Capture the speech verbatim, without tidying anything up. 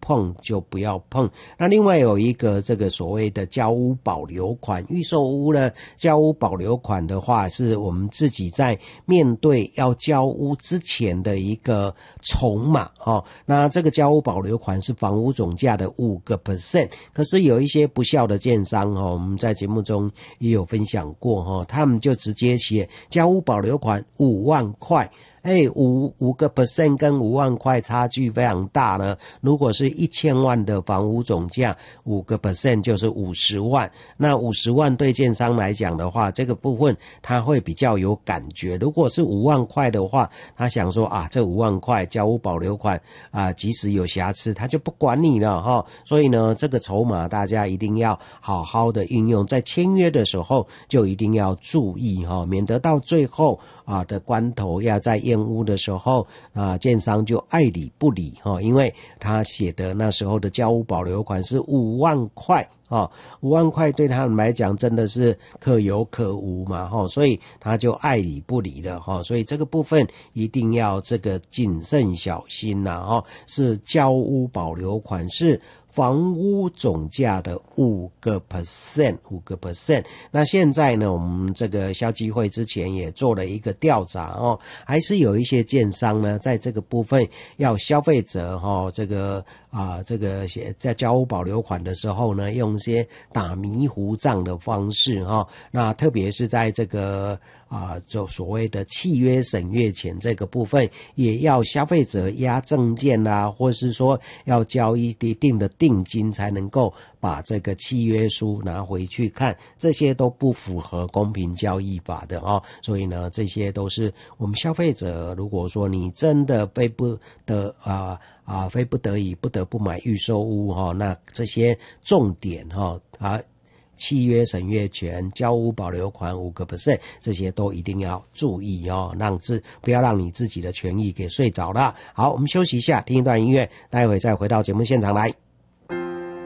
碰就不要碰。那另外有一个这个所谓的交屋保留款，预售屋呢，交屋保留款的话，是我们自己在面对要交屋之前的一个筹码哦。那这个交屋保留款是房屋总价的 百分之五， 可是有一些不孝的建商哦，我们在节目中也有分享过哦，他们就直接写交屋保留款五万块。哎，五五个 percent 跟五万块差距非常大呢。如果是一千万的房屋总价，五个 percent 就是五十万。那五十万对建商来讲的话，这个部分他会比较有感觉。如果是五万块的话，他想说啊，这五万块交屋保留款啊，即使有瑕疵，他就不管你了哈。所以呢，这个筹码大家一定要好好的运用，在签约的时候就一定要注意哈，免得到最后啊的关头要在验屋的时候啊，建商就爱理不理哈，因为他写的那时候的交屋保留款是五万块啊，五万块对他们来讲真的是可有可无嘛哈，所以他就爱理不理了哈，所以这个部分一定要这个谨慎小心呐哈，是交屋保留款是房屋总价的 百分之五， 百分之五。 那现在呢，我们这个消基会之前也做了一个调查哦，还是有一些建商呢，在这个部分要消费者哦，这个啊，这个在交屋保留款的时候呢，用一些打迷糊仗的方式哈、哦，那特别是在这个啊，就所谓的契约审阅前这个部分，也要消费者押证件啊，或是说要交一定的定金才能够把这个契约书拿回去看，这些都不符合公平交易法的哦。所以呢，这些都是我们消费者，如果说你真的非不得啊啊非不得已不得不买预售屋哈、哦，那这些重点哈 啊。啊契约审阅权、交屋保留款 百分之五， 这些都一定要注意哦，让自不要让你自己的权益给睡着了。好，我们休息一下，听一段音乐，待会再回到节目现场来。